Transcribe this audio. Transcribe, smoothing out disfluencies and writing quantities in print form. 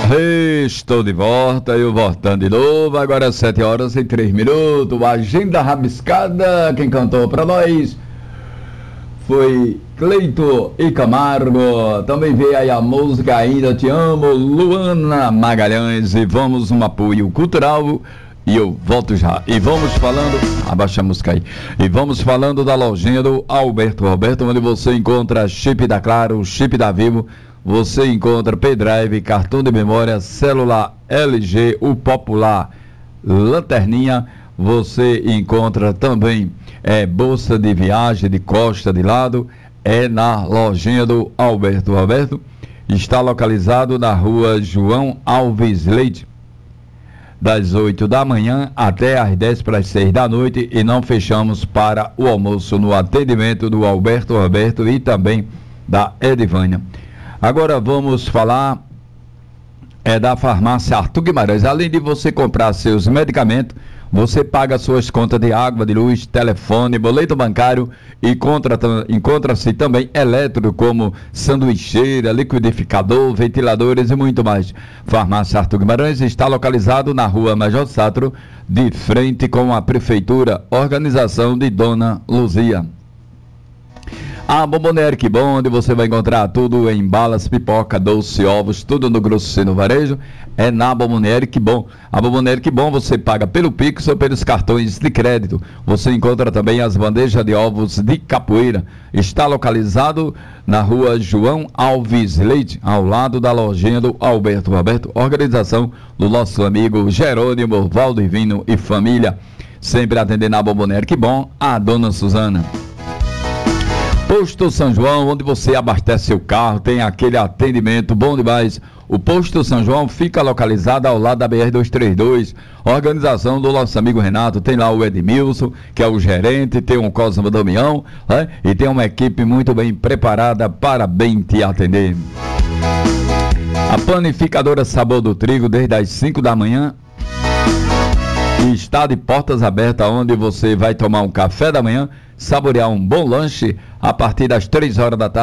Estou de volta, eu voltando de novo. Agora 7h03. Agenda rabiscada. Quem cantou pra nós foi Cleito e Camargo. Também veio aí a música Ainda Te Amo, Luana Magalhães. E vamos um apoio cultural. E eu volto já. E vamos falando. Abaixa a música aí. E vamos falando da lojinha do Alberto Roberto, onde você encontra chip da Claro, chip da Vivo. Você encontra pendrive, cartão de memória, celular LG, o popular lanterninha. Você encontra também bolsa de viagem, de costa, de lado. É na lojinha do Alberto Roberto. Está localizado na rua João Alves Leite, das 8 da manhã até às 10 para as 6 da noite. E não fechamos para o almoço no atendimento do Alberto Roberto e também da Edivânia. Agora vamos falar da farmácia Arthur Guimarães. Além de você comprar seus medicamentos, você paga suas contas de água, de luz, telefone, boleto bancário e encontra-se também elétrico como sanduicheira, liquidificador, ventiladores e muito mais. Farmácia Arthur Guimarães está localizado na rua Major Satro, de frente com a prefeitura, organização de Dona Luzia. A Bomboniere Que Bom, onde você vai encontrar tudo em balas, pipoca, doce, ovos, tudo no grosso e no varejo, é na Bomboniere Que Bom. A Bomboniere Que Bom você paga pelo Pix ou pelos cartões de crédito. Você encontra também as bandejas de ovos de capoeira. Está localizado na rua João Alves Leite, ao lado da lojinha do Alberto Roberto, organização do nosso amigo Jerônimo Valdivino e família. Sempre atendendo a Bomboniere Que Bom, a dona Suzana. Posto São João, onde você abastece seu carro, tem aquele atendimento bom demais. O Posto São João fica localizado ao lado da BR-232, organização do nosso amigo Renato. Tem lá o Edmilson, que é o gerente, tem um Cosmo Damião, né? E tem uma equipe muito bem preparada para bem te atender. A panificadora Sabor do Trigo, desde as 5 da manhã, e está de portas abertas, onde você vai tomar um café da manhã, saborear um bom lanche a partir das 3 horas da tarde.